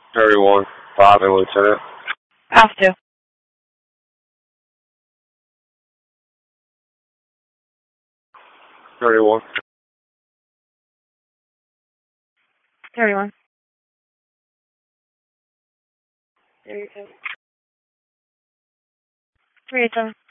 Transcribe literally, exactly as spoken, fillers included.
thirty-one, five and Lieutenant. Have to. thirty-one. thirty-one. thirty-two. thirty-two.